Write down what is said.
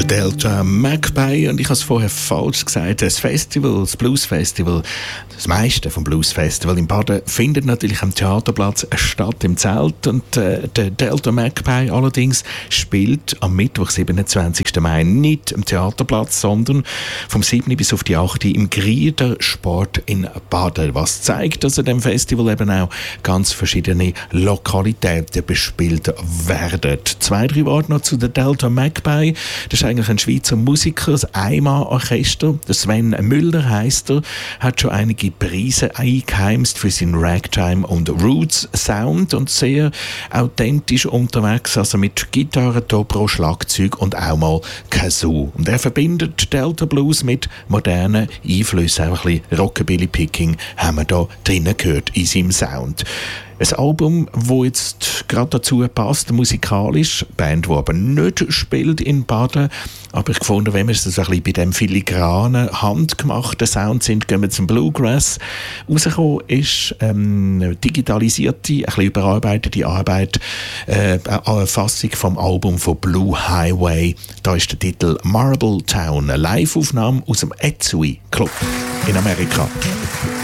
Delta Magpie, und ich habe es vorher falsch gesagt, das Festival, das Blues Festival, das meiste vom Blues Festival in Baden findet natürlich am Theaterplatz statt, im Zelt, und der Delta Magpie allerdings spielt am Mittwoch, 27. Mai, nicht am Theaterplatz, sondern vom 7. bis auf die 8. im Grieder Sport in Baden, was zeigt, dass an dem Festival eben auch ganz verschiedene Lokalitäten bespielt werden. 2-3 Worte noch zu der Delta Magpie. Das ist eigentlich ein Schweizer Musiker, das Eimann-Orchester. Sven Müller heisst er, hat schon einige Preise eingeheimst für seinen Ragtime- und Roots-Sound und sehr authentisch unterwegs, also mit Gitarre, Dobro, Schlagzeug und auch mal Kazoo. Und er verbindet Delta Blues mit modernen Einflüssen, auch ein bisschen Rockabilly-Picking haben wir da drinnen gehört in seinem Sound. Ein Album, das jetzt gerade dazu passt, musikalisch, eine Band, die aber nicht spielt in Baden, aber ich fand, wenn wir es so ein bisschen bei dem filigranen, handgemachten Sound sind, gehen wir zum Bluegrass. Rausgekommen ist digitalisierte, ein bisschen überarbeitete Arbeit, eine Fassung vom Album von Blue Highway. Da ist der Titel Marble Town, eine Live-Aufnahme aus dem Etsui Club in Amerika.